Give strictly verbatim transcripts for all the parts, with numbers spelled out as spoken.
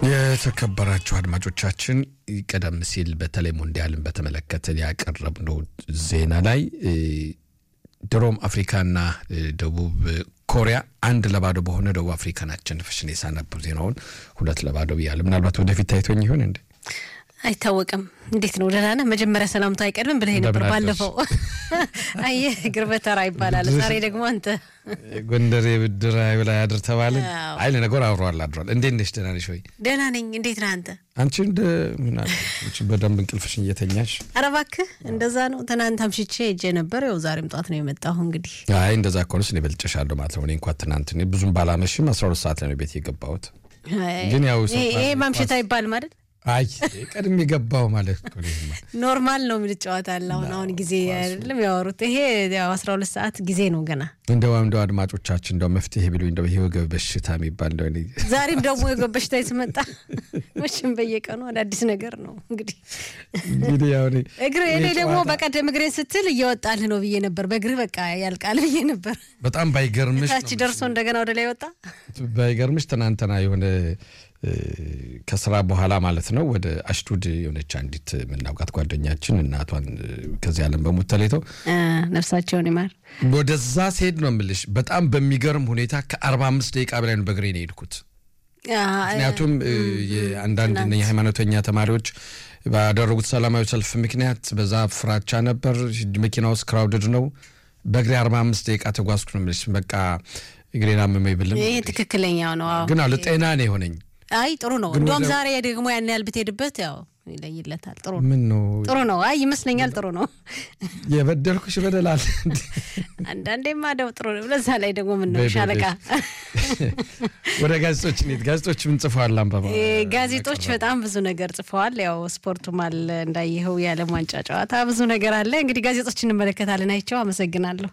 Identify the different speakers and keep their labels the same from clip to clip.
Speaker 1: የተከበራችሁ አድማጮቻችን ቀደም ሲል በተለይ ሞንዲያልን በተመለከተ ያቀረብነው ዜና ላይ ድሮም አፍሪካና ደቡብ ኮሪያ አንድ ለባዶ በሆነ ደቡብ አፍሪካን አሸንፈሽን የሳነቡ ዜናውን ሁለት ለባዶ ይያል ምናልባት ወደፊት ታይቶኝ ይሆን እንዴ
Speaker 2: አይታወቅም እንዴት ነው ደላና መጀመሪያ ሰላምታ አይቀርም ብለህ ነበር ባለፈው አይ ግርበተራ ይባላል ዛሬ ደግሞ አንተ
Speaker 1: ጎንደሬ ብድራ ይብላ ያድር ተባለ አይለ ነገር አውሯል አድሯል እንዴት ነሽ ደህና ነሽ ወይ
Speaker 2: ደህና ነኝ እንዴት ነህ አንተ
Speaker 1: አንቺ እንደ ምን አለች በደንብ እንቅልፍሽን እየተኛሽ
Speaker 2: አረባክ እንደዛ ነው ትናንት አምሽቼ እጄ ነበር ያው ዛሬም ጧት ነው የመጣሁ እንግዲህ
Speaker 1: አይ እንደዛ ኮንስ ነው በልጨሻለሁ ማለት ነው እኔ እንኳን ትናንት ነው ብዙም ባላመሽም አስራ ሁለት ሰዓት ላይ ነው ቤት የገባሁት
Speaker 2: ግን ያው ይሄ ማምሸት አይባል ማለት
Speaker 1: አይ ቀድም ይገባው ማለት ነው
Speaker 2: ኖርማል ነው ምልጫዋታል አሁን አሁን ጊዜ አይደለም ያወሩት ይሄ ያው አስራ ሁለት ሰዓት ጊዜ ነው ገና
Speaker 1: እንደው እንደው አድማጮቻችን እንደው መፍትሄ ቢሉ እንደው ይሄ ወገብ በሽታ የሚባል እንደው እኔ
Speaker 2: ዛሬም ደግሞ ወገብ በሽታ ይስመጣ ወሽም በየቀኑ አዳዲስ ነገር ነው እንግዲህ
Speaker 1: እንግዲህ ያው እኔ
Speaker 2: እግሬ እኔ ደግሞ በቀደም እግሬን ስትል እየወጣልህ ነው ብዬ ነበር በእግርህ በቃ ያልቃል ብዬ ነበር
Speaker 1: በጣም ባይገርምሽ
Speaker 2: ታች ደርሶ እንደገና ወደ ላይ ወጣ
Speaker 1: ባይገርምሽ ትናንትና የሆነ ከስራ በኋላ ማለት ነው ወደ አሽቱድ የሆነች አንዲት ምናውቃት ጓደኛችን እናቷን ከዚህ ዓለም በሞት ተለይተው
Speaker 2: ነፍሳቸውን ይማር
Speaker 1: ወደዛ ሲሄድ ነው ምልሽ በጣም በሚገርም ሁኔታ ከ45 ደቂቃ በላይ ነው በእግሬ ነው የሄድኩት ምክንያቱም የአንዳንድ የሃይማኖተኛ ተማሪዎች ባደረጉት ሰላማዊ ሰልፍ ምክንያት በዛ ፍራቻ ነበር መኪናው ክራውድድ ነው በእግሬ አርባ አምስት ደቂቃ ተጓዝኩ ነው ምልሽ በቃ እግሬና መመይ ብለም
Speaker 2: ይሄ ትክክለኛው ነው
Speaker 1: ግን አለ ጤና ነው የሆነኝ
Speaker 2: አይ ጥሩ ነው እንደውም ዛሬ ደግሞ ያን ያህል ብትሄድበት ያው ይለይለታል ጥሩ ነው
Speaker 1: ምን ነው
Speaker 2: ጥሩ ነው አይ ይመስለኛል ጥሩ ነው
Speaker 1: የበደልኩሽ በደላል
Speaker 2: አንዳንዴማ ደው ጥሩ ነው ለዛ ላይ ደግሞ ምን ነው ሻለቃ
Speaker 1: ወደ ጋዜጦች ነው ጋዜጦች ምን ጽፈዋል አንባባ
Speaker 2: ጋዜጦች በጣም ብዙ ነገር ጽፈዋል ያው ስፖርቱም አለ እንዳይሄው የዓለም ዋንጫ ጨዋታ ብዙ ነገር አለ እንግዲህ ጋዜጦችን እንመለከታለን አይቸው አመሰግናለሁ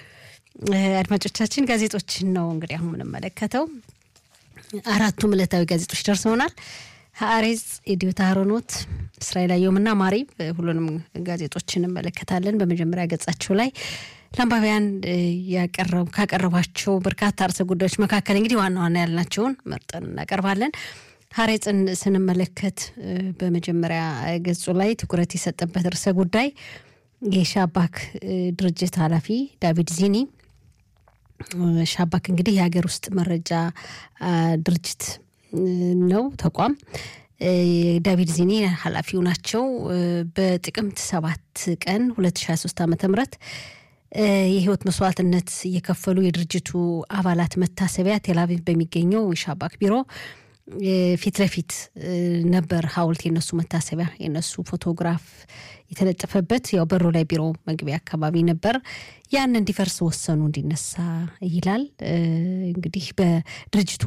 Speaker 2: አድማጮቻችን ጋዜጦችን ነው እንግዲህ አሁን ምን መለከተው አራቱ ዕለታዊ ጋዜጦች ደርሰውናል ሐሬዝ ኢዲዮት አሮኖት እስራኤል አየውምና ማሪ ሁሉንም ጋዜጦችን እንመለከታለን በመጀመሪያ ገጻቸው ላይ ለአንባቢያን ያቀርቡ ካቀረባቸው በርካታ ርዕሰ ጉዳዮች መካከል እንግዲህ ዋና ዋና ያልናቸውን መርጠን እናቀርባለን ሐሬዝን ስንመለከት በመጀመሪያ ገጹ ላይ ትኩረት የሰጠበት ርዕሰ ጉዳይ የሻባክ ድርጅት ኃላፊ ዳቪድ ዚኒ ሻባክ እንግዲህ የሀገር ውስጥ መረጃ ድርጅት ነው ተቋም ዳቪድ ዚኒ ኃላፊው ናቸው በጥቅምት ሰባት ቀን ሁለት ሺህ ሃያ ሶስት ዓመተ ምህረት የህይወት መስዋዕትነት የከፈሉ የድርጅቱ አባላት መታሰቢያ ቴልአቪቭ በሚገኘው የሻባክ ቢሮ ፊት ለፊት ነበር ሐውልት የነሱ መታሰቢያ የነሱ ፎቶግራፍ የተለጠፈበት ያው በሩ ላይ ቢሮ መግቢያ አካባቢ ነበር ያን እንዲፈርስ ወሰኑ እንዲነሳ ይላል እንግዲህ በድርጅቱ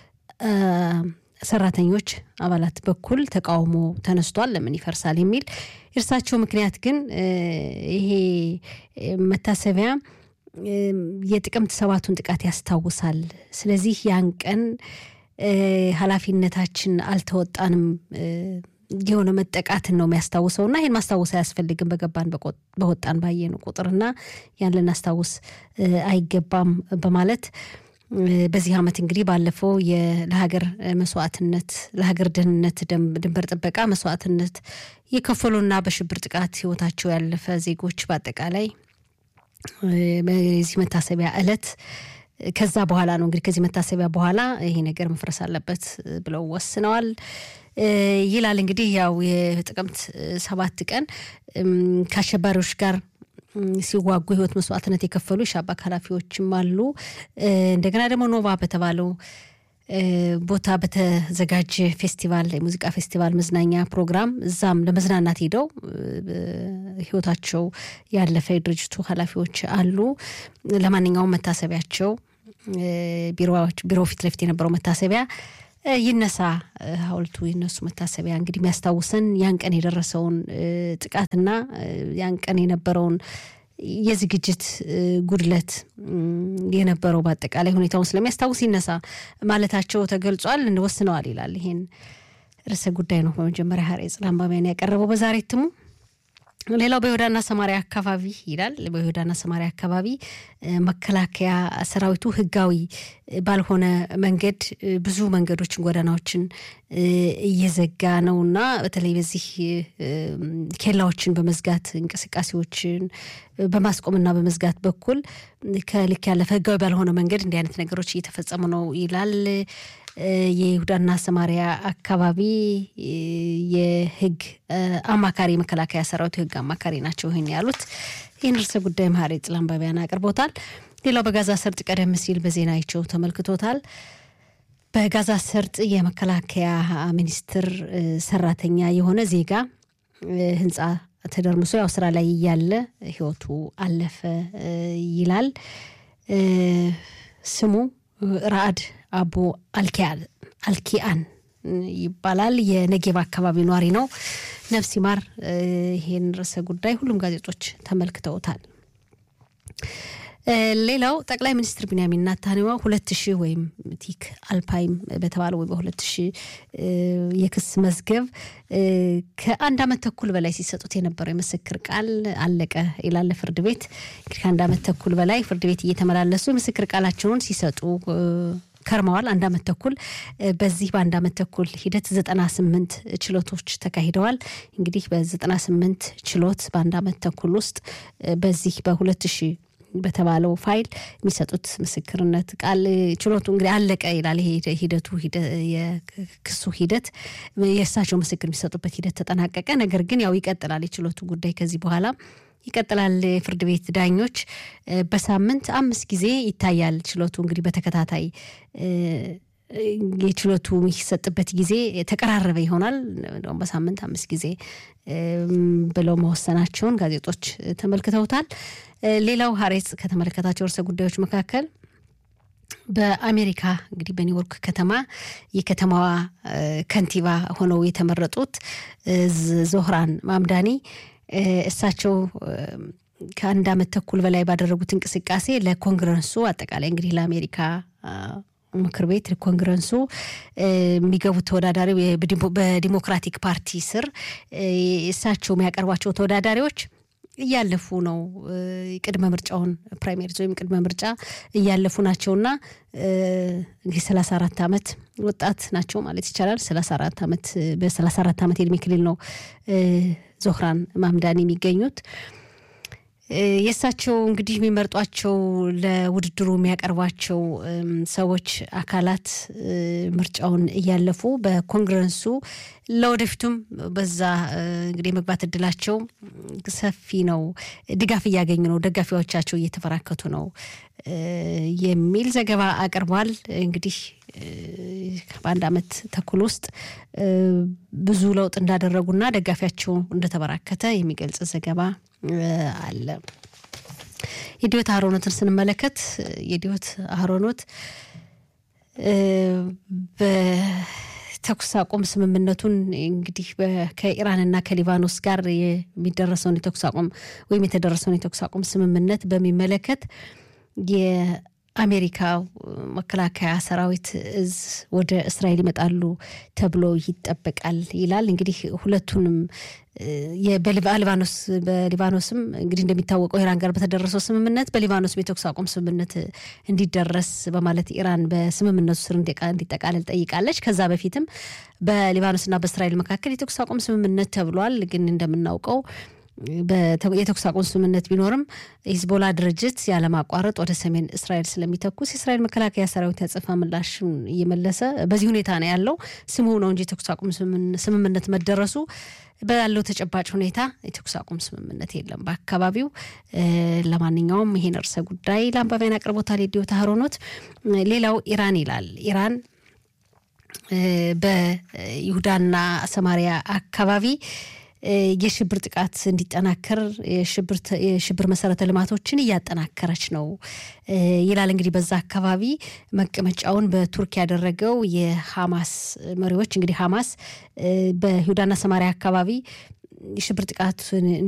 Speaker 2: ሰራተኞች አባላት በኩል ተቃውሞ ተነስቷል ለምን ይፈርሳል የሚል እርሳቸው ምክንያት ግን ይሄ መታሰቢያ የጥቅምት ሰባቱን ጥቃት ያስታውሳል ስለዚህ ያን ቀን ኃላፊነታችን አልተወጣንም የሆነ መጠቃትን ነው የሚያስታውሰውና ይሄን ማስታወስ አያስፈልግም በገባን በወጣን ባየነው ቁጥርና ያን ለናስታውስ አይገባም በማለት በዚህ አመት እንግዲህ ባለፈው ለሀገር መስዋዕትነት ለሀገር ደህንነት ድንበር ጥበቃ መስዋዕትነት የከፈሉና በሽብር ጥቃት ህይወታቸው ያለፈ ዜጎች በአጠቃላይ በዚህ መታሰቢያ ዕለት ከዛ በኋላ ነው እንግዲህ ከዚህ መታሰቢያ በኋላ ይሄ ነገር መፍረስ አለበት ብለው ወስነዋል ይላል እንግዲህ ያው የጥቅምት ሰባት ቀን ከአሸባሪዎች ጋር ሲዋጉ ህይወት መስዋዕትነት የከፈሉ የሻባክ ኃላፊዎችም አሉ እንደገና ደግሞ ኖቫ በተባለው ቦታ በተዘጋጀ ፌስቲቫል የሙዚቃ ፌስቲቫል መዝናኛ ፕሮግራም እዛም ለመዝናናት ሄደው ህይወታቸው ያለፈ ድርጅቱ ኃላፊዎች አሉ ለማንኛውም መታሰቢያቸው ቢሮዎች ቢሮ ፊት ለፊት የነበረው መታሰቢያ ይነሳ ሐውልቱ ይነሱ መታሰቢያ እንግዲህ የሚያስታውሰን ያን ቀን የደረሰውን ጥቃትና ያን ቀን የነበረውን የዝግጅት ጉድለት የነበረው በአጠቃላይ ሁኔታውን ስለሚያስታውስ ይነሳ ማለታቸው ተገልጿል እንወስነዋል ይላል ይሄን ርዕሰ ጉዳይ ነው በመጀመሪያ ሐሬዝ ለአንባቢያን ያቀረበው በዛሬ እትሙ ሌላው በይሁዳና ሰማሪያ አካባቢ ይላል በይሁዳና ሰማሪያ አካባቢ መከላከያ ሰራዊቱ ህጋዊ ባልሆነ መንገድ ብዙ መንገዶችን ጎዳናዎችን እየዘጋ ነውና በተለይ በዚህ ኬላዎችን በመዝጋት እንቅስቃሴዎችን በማስቆምና በመዝጋት በኩል ከልክ ያለፈ ህጋዊ ባልሆነ መንገድ እንዲህ አይነት ነገሮች እየተፈጸሙ ነው ይላል የይሁዳና ሰማሪያ አካባቢ የህግ አማካሪ መከላከያ ሰራዊት ህግ አማካሪ ናቸው ይሄን ያሉት ይሄን ርዕሰ ጉዳይ ማህሪ ጽላምባቢያን አቅርቦታል ሌላው በጋዛ ሰርጥ ቀደም ሲል በዜናቸው ተመልክቶታል በጋዛ ሰርጥ የመከላከያ ሚኒስትር ሰራተኛ የሆነ ዜጋ ህንጻ ተደርምሶ ያው ስራ ላይ ያለ ህይወቱ አለፈ ይላል ስሙ ራአድ አቡ አልኪያን አልኪያን ይባላል የነጌባ አካባቢ ኗሪ ነው ነፍስ ይማር ይሄን ርዕሰ ጉዳይ ሁሉም ጋዜጦች ተመልክተውታል ሌላው ጠቅላይ ሚኒስትር ቢንያሚን ኔታንያሁ ሁለት ሺህ ወይም ቲክ አልፓይም በተባለው ወይ በሁለት ሺህ የክስ መዝገብ ከአንድ አመት ተኩል በላይ ሲሰጡት የነበረው የምስክር ቃል አለቀ ይላል ፍርድ ቤት እንግዲህ ከአንድ አመት ተኩል በላይ ፍርድ ቤት እየተመላለሱ የምስክር ቃላቸውን ሲሰጡ ከርማዋል አንድ አመት ተኩል በዚህ በአንድ አመት ተኩል ሂደት ዘጠና ስምንት ችሎቶች ተካሂደዋል እንግዲህ በዘጠና ስምንት ችሎት በአንድ አመት ተኩል ውስጥ በዚህ በሁለት ሺህ በተባለው ፋይል የሚሰጡት ምስክርነት ቃል ችሎቱ እንግዲህ አለቀ ይላል ይሄ ሂደቱ የክሱ ሂደት የእሳቸው ምስክር የሚሰጡበት ሂደት ተጠናቀቀ ነገር ግን ያው ይቀጥላል የችሎቱ ጉዳይ ከዚህ በኋላ ይቀጥላል ፍርድ ቤት ዳኞች በሳምንት አምስት ጊዜ ይታያል ችሎቱ እንግዲህ በተከታታይ የችሎቱ የሚሰጥበት ጊዜ ተቀራረበ ይሆናል ነው በሳምንት አምስት ጊዜ ብለው መወሰናቸውን ጋዜጦች ተመልክተውታል ሌላው ሀሬጽ ከተመለከታቸው ርዕሰ ጉዳዮች መካከል በአሜሪካ እንግዲህ በኒውዮርክ ከተማ የከተማዋ ከንቲባ ሆነው የተመረጡት ዞህራን ማምዳኒ እሳቸው ከአንድ አመት ተኩል በላይ ባደረጉት እንቅስቃሴ ለኮንግረሱ አጠቃላይ እንግዲህ ለአሜሪካ ምክር ቤት ለኮንግረሱ የሚገቡት ተወዳዳሪው በዲሞክራቲክ ፓርቲ ስር እሳቸው የሚያቀርቧቸው ተወዳዳሪዎች እያለፉ ነው ቅድመ ምርጫውን ፕራይመሪዝ ወይም ቅድመ ምርጫ እያለፉ ናቸውና እንግዲህ ሰላሳ አራት አመት ወጣት ናቸው ማለት ይቻላል ሰላሳ አራት አመት በሰላሳ አራት አመት የእድሜ ክልል ነው ዞህራን ማምዳኒ የሚገኙት የሳቸው እንግዲህ የሚመርጧቸው ለውድድሩ የሚያቀርቧቸው ሰዎች አካላት ምርጫውን እያለፉ በኮንግረሱ ለወደፊቱም በዛ እንግዲህ መግባት እድላቸው ሰፊ ነው ድጋፍ ያገኙ ነው ደጋፊዎቻቸው እየተፈራከቱ ነው የሚል ዘገባ አቀርቧል እንግዲህ በአንድ አመት ተኩል ውስጥ ብዙ ለውጥ እንዳደረጉና ደጋፊያቸው እንደተበራከተ የሚገልጽ ዘገባ አለ የዲዮት አሮኖትን ስንመለከት የዲዮት አሮኖት በተኩስ አቁም ስምምነቱን እንግዲህ ከኢራንና ከሊባኖስ ጋር የሚደረሰውን የተኩስ አቁም ወይም የተደረሰውን የተኩስ አቁም ስምምነት በሚመለከት የአሜሪካ መከላከያ ሰራዊት እዝ ወደ እስራኤል ይመጣሉ ተብሎ ይጠበቃል ይላል እንግዲህ ሁለቱንም የበሊባኖስ በሊባኖስም እንግዲህ እንደሚታወቀው ኢራን ጋር በተደረሰው ስምምነት በሊባኖስ የተኩስ አቁም ስምምነት እንዲደረስ በማለት ኢራን በስምምነቱ ስር እንዲጠቃለል ጠይቃለች ከዛ በፊትም በሊባኖስና በእስራኤል መካከል የተኩስ አቁም ስምምነት ተብሏል ግን እንደምናውቀው የተኩስ አቁም ስምምነት ቢኖርም ሂዝቦላ ድርጅት ያለማቋረጥ ወደ ሰሜን እስራኤል ስለሚተኩስ የእስራኤል መከላከያ ሰራዊት ያጸፋ ምላሽ እየመለሰ በዚህ ሁኔታ ነው ያለው ስሙ ነው እንጂ የተኩስ አቁም ስምምነት መደረሱ ባለው ተጨባጭ ሁኔታ የተኩስ አቁም ስምምነት የለም በአካባቢው ለማንኛውም ይሄን ርዕሰ ጉዳይ ለአንባቢያን አቅርቦታል የዲዮት አሮኖት ሌላው ኢራን ይላል ኢራን በይሁዳና ሰማሪያ አካባቢ የሽብር ጥቃት እንዲጠናከር የሽብር የሽብር መሰረተ ልማቶችን እያጠናከረች ነው ይላል እንግዲህ በዛ አካባቢ መቀመጫውን በቱርክ ያደረገው የሐማስ መሪዎች እንግዲህ ሐማስ በይሁዳና ሰማሪያ አካባቢ የሽብር ጥቃት